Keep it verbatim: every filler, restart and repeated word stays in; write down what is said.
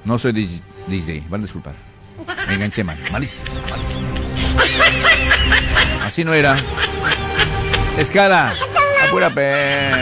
No soy D J, van a disculpar. Me enganché mal. Malísimo, malísimo. Así no era. Escala, apúrate.